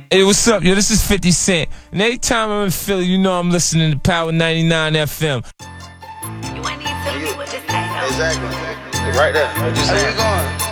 Hey, what's up, yo? This is 50 Cent. And anytime I'm in Philly, you know I'm listening to Power 99 FM. You ain't even tell me what this ain't. Exactly. Right there. What you saying?